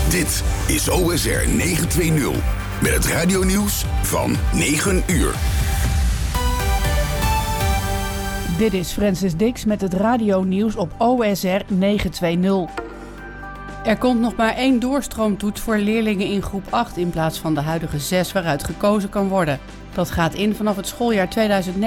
Dit is OSR 920 met het radionieuws van 9 uur. Dit is Francis Dix met het radionieuws op OSR 920. Er komt nog maar 1 doorstroomtoets voor leerlingen in groep 8 in plaats van de huidige 6 waaruit gekozen kan worden. Dat gaat in vanaf het schooljaar 2029-2030.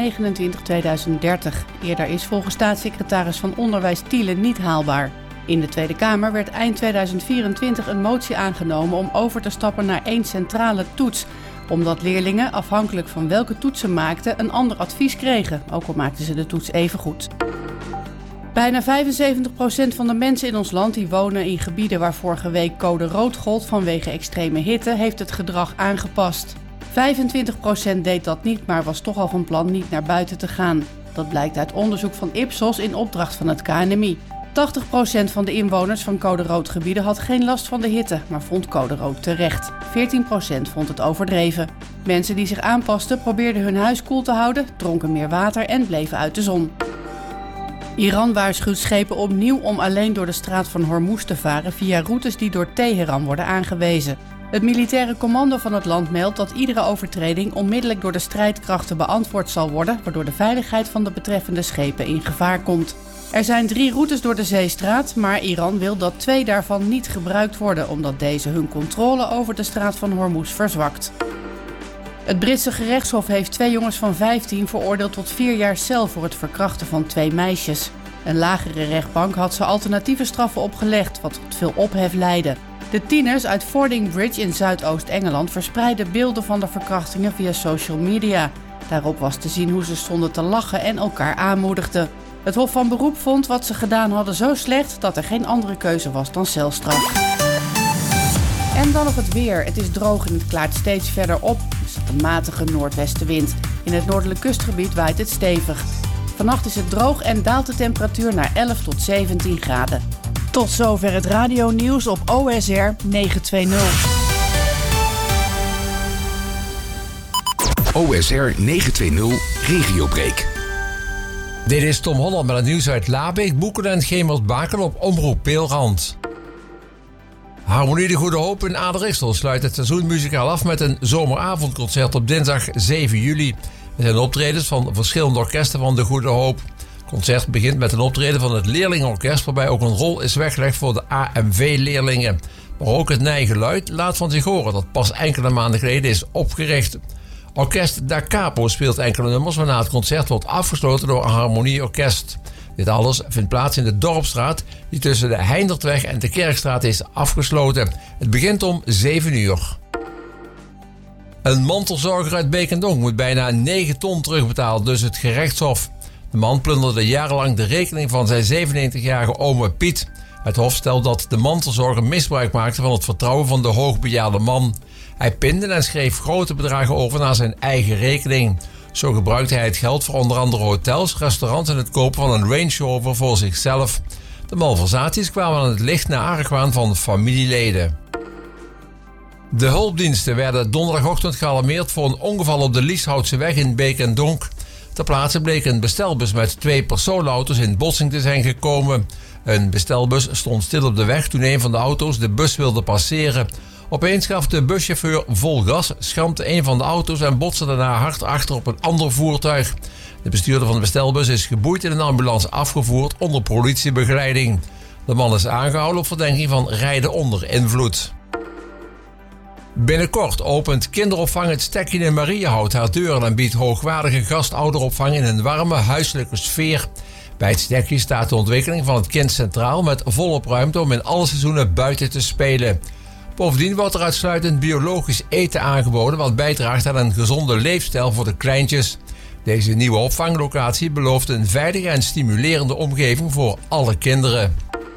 Eerder is volgens staatssecretaris van Onderwijs Thiele niet haalbaar. In de Tweede Kamer werd eind 2024 een motie aangenomen om over te stappen naar 1 centrale toets, omdat leerlingen, afhankelijk van welke toets ze maakten, een ander advies kregen, ook al maakten ze de toets even goed. Bijna 75% van de mensen in ons land die wonen in gebieden waar vorige week code rood gold vanwege extreme hitte, heeft het gedrag aangepast. 25% deed dat niet, maar was toch al van plan niet naar buiten te gaan. Dat blijkt uit onderzoek van Ipsos in opdracht van het KNMI. 80% van de inwoners van code rood gebieden had geen last van de hitte, maar vond code rood terecht. 14% vond het overdreven. Mensen die zich aanpasten probeerden hun huis koel te houden, dronken meer water en bleven uit de zon. Iran waarschuwt schepen opnieuw om alleen door de straat van Hormuz te varen via routes die door Teheran worden aangewezen. Het militaire commando van het land meldt dat iedere overtreding onmiddellijk door de strijdkrachten beantwoord zal worden, waardoor de veiligheid van de betreffende schepen in gevaar komt. Er zijn 3 routes door de zeestraat, maar Iran wil dat 2 daarvan niet gebruikt worden, omdat deze hun controle over de straat van Hormuz verzwakt. Het Britse gerechtshof heeft 2 jongens van 15 veroordeeld tot 4 jaar cel voor het verkrachten van 2 meisjes. Een lagere rechtbank had ze alternatieve straffen opgelegd, wat tot veel ophef leidde. De tieners uit Fordingbridge in Zuidoost-Engeland verspreidden beelden van de verkrachtingen via social media. Daarop was te zien hoe ze stonden te lachen en elkaar aanmoedigden. Het Hof van Beroep vond wat ze gedaan hadden zo slecht dat er geen andere keuze was dan celstraf. En dan nog het weer. Het is droog en het klaart steeds verder op. Er staat een matige noordwestenwind. In het noordelijk kustgebied waait het stevig. Vannacht is het droog en daalt de temperatuur naar 11 tot 17 graden. Tot zover het radionieuws op OSR 920. OSR 920 Regiobreak. Dit is Tom Holland met het nieuws uit Labeek, Boeken en Gemert-Bakel op Omroep Peelrand. Harmonie de Goede Hoop in Aderichtsel sluit het seizoen muzikaal af met een zomeravondconcert op dinsdag 7 juli. Er zijn optredens van verschillende orkesten van de Goede Hoop. Het concert begint met een optreden van het Leerlingenorkest, waarbij ook een rol is weggelegd voor de AMV-leerlingen. Maar ook het Nijgeluid laat van zich horen dat pas enkele maanden geleden is opgericht. Orkest Da Capo speelt enkele nummers, waarna het concert wordt afgesloten door een harmonieorkest. Dit alles vindt plaats in de Dorpstraat, die tussen de Heindertweg en de Kerkstraat is afgesloten. Het begint om 7 uur. Een mantelzorger uit Beek en Donk moet bijna 9 ton terugbetalen, dus het gerechtshof. De man plunderde jarenlang de rekening van zijn 97-jarige ome Piet. Het hof stelt dat de mantelzorger misbruik maakte van het vertrouwen van de hoogbejaarde man. Hij pinde en schreef grote bedragen over naar zijn eigen rekening. Zo gebruikte hij het geld voor onder andere hotels, restaurants en het kopen van een Range Rover voor zichzelf. De malversaties kwamen aan het licht na argwaan van familieleden. De hulpdiensten werden donderdagochtend gealarmeerd voor een ongeval op de Lieshoutseweg in Beek en Donk. Ter plaatse bleek een bestelbus met 2 personenauto's in botsing te zijn gekomen. Een bestelbus stond stil op de weg toen een van de auto's de bus wilde passeren. Opeens gaf de buschauffeur vol gas, schampte een van de auto's en botste daarna hard achter op een ander voertuig. De bestuurder van de bestelbus is geboeid in een ambulance afgevoerd onder politiebegeleiding. De man is aangehouden op verdenking van rijden onder invloed. Binnenkort opent kinderopvang het Stekje in Mariahout haar deuren en biedt hoogwaardige gastouderopvang in een warme huiselijke sfeer. Bij het Stekje staat de ontwikkeling van het kind centraal met volop ruimte om in alle seizoenen buiten te spelen. Bovendien wordt er uitsluitend biologisch eten aangeboden wat bijdraagt aan een gezonde leefstijl voor de kleintjes. Deze nieuwe opvanglocatie belooft een veilige en stimulerende omgeving voor alle kinderen.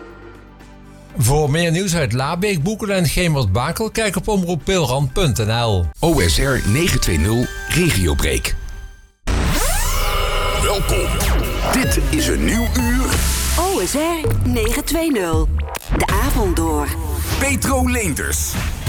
Voor meer nieuws uit Labeek, Boeken en Gemert-Bakel, kijk op omroeppeelrand.nl. OSR 920 Regiobreak. Welkom. Dit is een nieuw uur. OSR 920. De avond door. Petro Leenders.